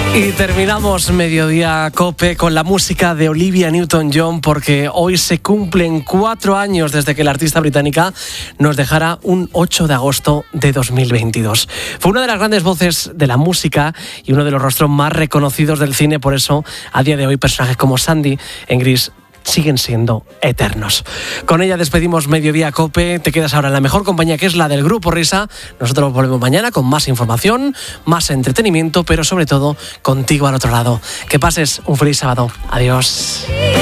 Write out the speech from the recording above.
Y terminamos Mediodía Cope con la música de Olivia Newton-John, porque hoy se cumplen 4 años desde que la artista británica nos dejara un 8 de agosto de 2022. Fue una de las grandes voces de la música y uno de los rostros más reconocidos del cine, por eso a día de hoy personajes como Sandy en Gris siguen siendo eternos. Con ella despedimos Mediodía Cope. Te quedas ahora en la mejor compañía, que es la del Grupo Risa. Nosotros volvemos mañana con más información, más entretenimiento, pero sobre todo contigo al otro lado. Que pases un feliz sábado. Adiós.